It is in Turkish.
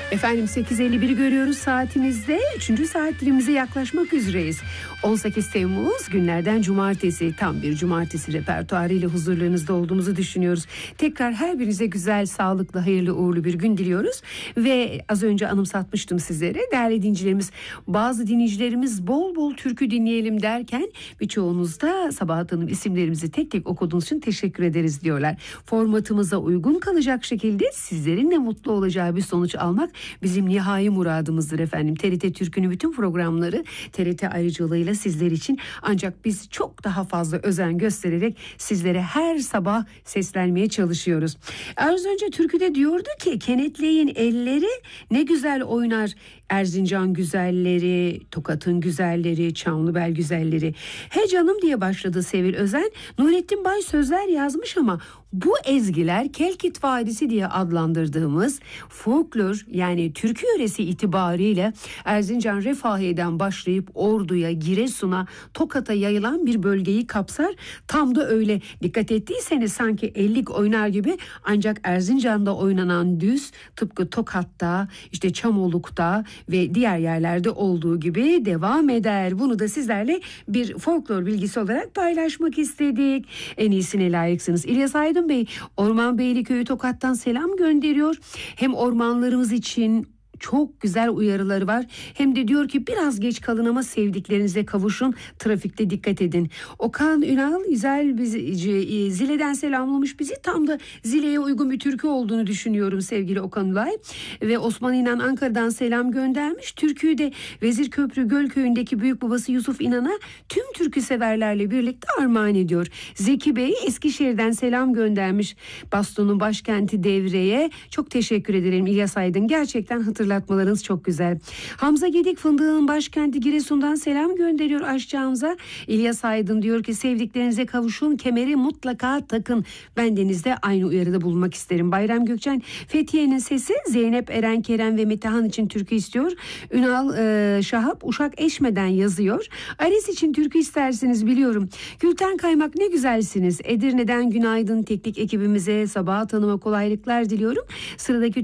Efendim 8.51 görüyoruz saatimizde. 3. saat dilimimize yaklaşmak üzereyiz. 18 Temmuz günlerden cumartesi, tam bir cumartesi repertuarıyla huzurlarınızda olduğumuzu düşünüyoruz. Tekrar her birinize güzel, sağlıklı, hayırlı, uğurlu bir gün diliyoruz. Ve az önce anımsatmıştım sizlere. Değerli dinleyicilerimiz, bazı dinleyicilerimiz bol bol türkü dinleyelim derken birçoğunuz da Sabahat Hanım isimlerimizi tek tek okuduğunuz için teşekkür ederiz diyorlar. Formatımıza uygun kalacak şekilde sizlerin de mutlu olacağı bir sonuç almak bizim nihai muradımızdır efendim. TRT Türk'ünün bütün programları TRT ayrıcalığıyla sizler için, ancak biz çok daha fazla özen göstererek sizlere her sabah seslenmeye çalışıyoruz. Az önce türküde diyordu ki kenetleyin elleri ne güzel oynar Erzincan güzelleri, Tokat'ın güzelleri, Çamlıbel güzelleri. He canım diye başladı Sevil Özen. Nurettin Bay sözler yazmış ama bu ezgiler Kelkit Vadisi diye adlandırdığımız folklor, yani türkü yöresi itibariyle Erzincan Refahiye'den başlayıp Ordu'ya, Giresun'a, Tokat'a yayılan bir bölgeyi kapsar. Tam da öyle, dikkat ettiyseniz sanki ellik oynar gibi, ancak Erzincan'da oynanan düz tıpkı Tokat'ta, işte Çamoluk'ta ve diğer yerlerde olduğu gibi devam eder. Bunu da sizlerle bir folklor bilgisi olarak paylaşmak istedik. En iyisine layıksınız. İlyas Aydın Bey, Orman Beyliköy'ü Tokat'tan selam gönderiyor. Hem ormanlarımız için çok güzel uyarıları var. Hem de diyor ki biraz geç kalın ama sevdiklerinize kavuşun. Trafikte dikkat edin. Okan Ünal güzel bizi Zile'den selamlamış bizi. Tam da Zile'ye uygun bir türkü olduğunu düşünüyorum sevgili Okan Ünal. Ve Osman İnan Ankara'dan selam göndermiş. Türküyü de Vezirköprü Gölköy'ündeki büyük babası Yusuf İnan'a tüm türkü severlerle birlikte armağan ediyor. Zeki Bey Eskişehir'den selam göndermiş. Baston'un başkenti Devre'ye. Çok teşekkür ederim İlyas Aydın. Gerçekten hatırlatmalarınız çok güzel. Hamza Gedik Fındık'ın başkenti Giresun'dan selam gönderiyor aşçağımıza. İlyas Aydın diyor ki sevdiklerinize kavuşun, kemeri mutlaka takın. Bendeniz de aynı uyarıda bulunmak isterim. Bayram Gökçen Fethiye'nin sesi Zeynep Eren Kerem ve Metehan için türkü istiyor. Ünal Şahap Uşak Eşme'den yazıyor. Ares için türkü istersiniz biliyorum. Gülten Kaymak ne güzelsiniz. Edirne'den günaydın teknik ekibimize, Sabahat Hanım'a kolaylıklar diliyorum. Sıradaki